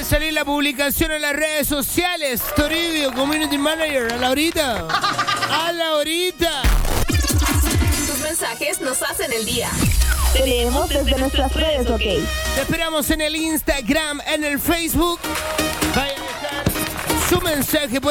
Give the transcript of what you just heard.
salir la publicación en las redes sociales. Toribio, Community Manager, a la horita. A la horita. Tus mensajes nos hacen el día. Te leemos desde nuestras redes, ¿ok? Te esperamos en el Instagram, en el Facebook. Vayan a dejar su mensaje.